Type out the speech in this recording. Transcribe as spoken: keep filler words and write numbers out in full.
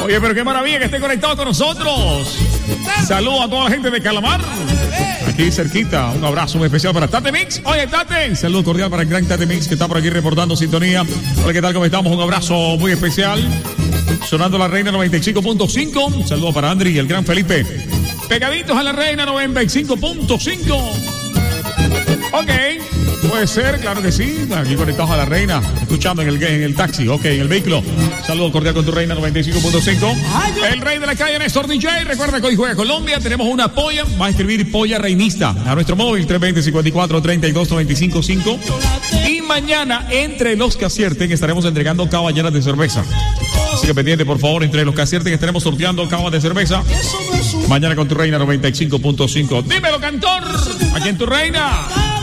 Oye, pero qué maravilla que esté conectado con nosotros. Saludos a toda la gente de Calamar. Aquí cerquita, un abrazo muy especial para Tate Mix. Oye, Tate, saludo cordial para el gran Tate Mix que está por aquí reportando sintonía. Hola, ¿qué tal? ¿Cómo estamos? Un abrazo muy especial. Sonando la Reina noventa y cinco punto cinco. Un saludo para Andri y el gran Felipe. Pegaditos a la Reina noventa y cinco punto cinco. Ok, puede ser, claro que sí. Aquí conectados a la Reina, escuchando en el, en el taxi, ok, en el vehículo. Saludo cordial con tu Reina noventa y cinco punto cinco. El rey de la calle, Néstor D J. Recuerda que hoy juega Colombia. Tenemos una polla. Va a escribir polla reinista a nuestro móvil tres dos cero, cinco cuatro, tres dos, nueve cinco cinco. Y mañana, entre los que acierten, estaremos entregando caballeras de cerveza. Así que pendiente, por favor, entre los que acierten, estaremos sorteando cabas de cerveza. Mañana con tu Reina noventa y cinco punto cinco. Dímelo, cantor. Aquí en tu Reina.